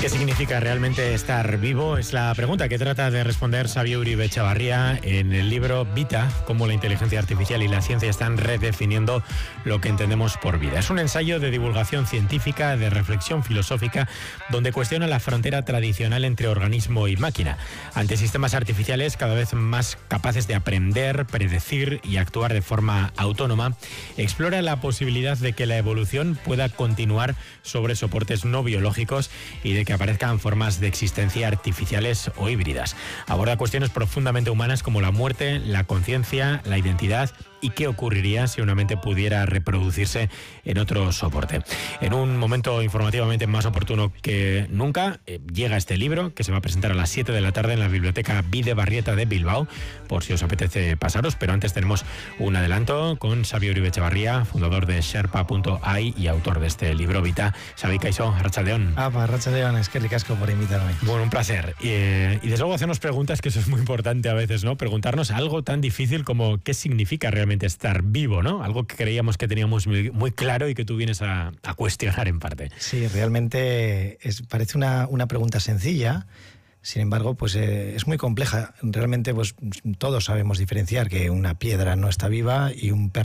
¿Qué significa realmente estar vivo? Es la pregunta que trata de responder Xavier Uribe Echavarría en el libro Vita, cómo la inteligencia artificial y la ciencia están redefiniendo lo que entendemos por vida. Es un ensayo de divulgación científica, de reflexión filosófica, donde cuestiona la frontera tradicional entre organismo y máquina. Ante sistemas artificiales cada vez más capaces de aprender, predecir y actuar de forma autónoma, explora la posibilidad de que la evolución pueda continuar sobre soportes no biológicos y de que aparezcan formas de existencia artificiales o híbridas. Aborda cuestiones profundamente humanas como la muerte, la conciencia, la identidad y qué ocurriría si una mente pudiera reproducirse en otro soporte. En un momento informativamente más oportuno que nunca, llega este libro que se va a presentar a las 7 de la tarde en la Biblioteca Bide Barrieta de Bilbao, por si os apetece pasaros, pero antes tenemos un adelanto con Xavier Uribe Echavarría, fundador de Sherpa.ai y autor de este libro Vita. Xavi, kaixo, arratsaldeon. Arratsaldeon, es que ricasco por invitarme. Bueno, un placer. Y desde luego hacernos preguntas, que eso es muy importante a veces, ¿no? Preguntarnos algo tan difícil como qué significa realmente estar vivo, ¿no? Algo que creíamos que teníamos muy claro y que tú vienes a cuestionar en parte. Sí, realmente parece una pregunta sencilla. Sin embargo, pues es muy compleja. Realmente, pues todos sabemos diferenciar que una piedra no está viva y un perro